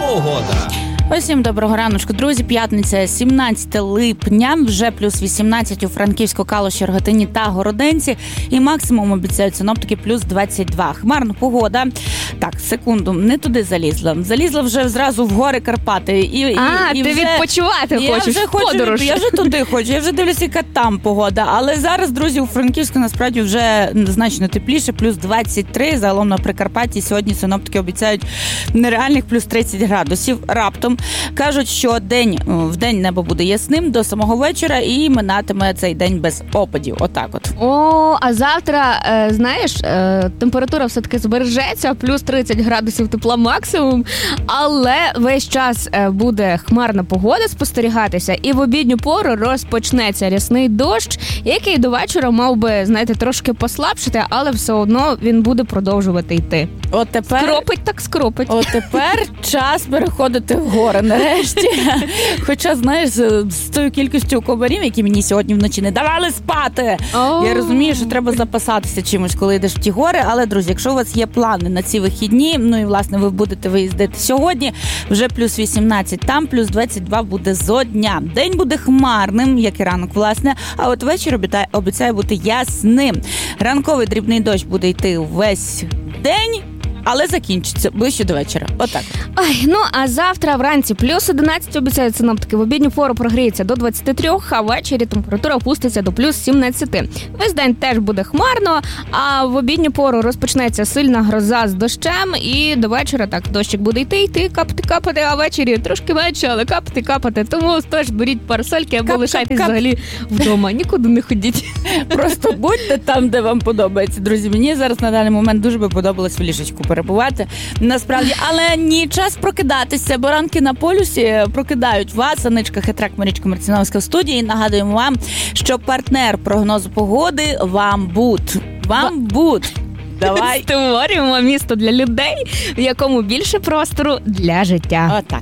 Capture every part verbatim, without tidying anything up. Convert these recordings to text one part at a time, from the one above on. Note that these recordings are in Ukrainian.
Погода. Усім доброго раночку, друзі. П'ятниця, сімнадцяте липня, вже плюс вісімнадцять у Франківську, Калуші, Рогатині та Городенці. І максимум обіцяють синоптики плюс двадцять два. Хмарна погода. Так, секунду, не туди залізла. Залізла вже зразу в гори Карпати. І, а, і, і ти вже, відпочивати я хочеш, вже хочу, подорож. Я вже туди хочу, я вже дивлюся, яка там погода. Але зараз, друзі, у Франківську насправді вже значно тепліше, плюс двадцять три. Загалом на Прикарпатті сьогодні синоптики обіцяють нереальних плюс тридцять градусів раптом. Кажуть, що день, в день небо буде ясним до самого вечора і минатиме цей день без опадів. Отак от. О, а завтра, е, знаєш, е, температура все-таки збережеться, плюс тридцять градусів тепла максимум, але весь час е, буде хмарна погода спостерігатися, і в обідню пору розпочнеться рясний дощ, який до вечора мав би, знаєте, трошки послабшити, але все одно він буде продовжувати йти. От тепер... Скропить так скропить. От тепер час переходити в гори нарешті. Хоча, знаєш, з, з тою кількістю комарів, які мені сьогодні вночі не давали спати. Oh. Я розумію, що треба запасатися чимось, коли йдеш в ті гори. Але, друзі, якщо у вас є плани на ці вихідні, ну і, власне, ви будете виїздити сьогодні, вже плюс вісімнадцять там, плюс двадцять два буде зо дня. День буде хмарним, як і ранок, власне, а от вечір обіцяє, обіцяє бути ясним. Ранковий дрібний дощ буде йти весь день, але закінчиться ближче до вечора. Отак. Ой, ну а завтра вранці плюс одинадцять обіцяють синоптики. В обідню пору прогріється до двадцять три, а ввечері температура опуститься до плюс сімнадцять. Весь день теж буде хмарно, а в обідню пору розпочнеться сильна гроза з дощем, і до вечора так дощик буде йти, йти, капати, капати, а ввечері трошки менше, але капати, капати. Тому теж беріть парасольки або кап, лишайтесь кап, взагалі вдома, нікуди не ходіть. Просто будьте там, де вам подобається, друзі. Мені зараз на даний момент дуже би подобалось в ліжечку перебувати, насправді. Але ні, час прокидатися, бо ранки на полюсі прокидають вас. Аничка Хитрак, Марічка Марціновська в студії. Нагадуємо вам, що партнер прогнозу погоди Вамбут. Вамбут. Давай. Створюємо місто для людей, в якому більше простору для життя. Отак.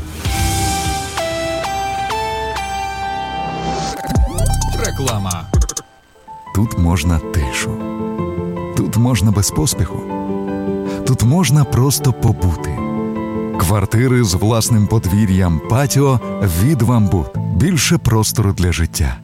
Реклама. Тут можна тишу. Тут можна без поспіху. Тут можна просто побути. Квартири з власним подвір'ям, патіо від Вамбут. Більше простору для життя.